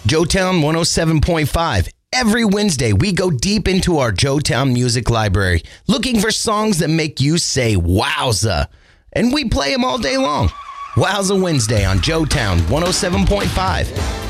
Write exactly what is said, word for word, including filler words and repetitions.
Joetown one oh seven point five. Every Wednesday, we go deep into our Joetown music library, looking for songs that make you say, wowza. And we play them all day long. Wowza Wednesday on Joetown one oh seven point five.